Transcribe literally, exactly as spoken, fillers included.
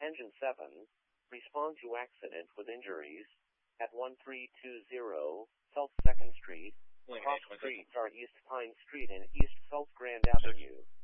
Engine seven, respond to accident with injuries at one three two zero South second Street, Wait, cross wait, wait. streets are East Pine Street and East South Grand Avenue.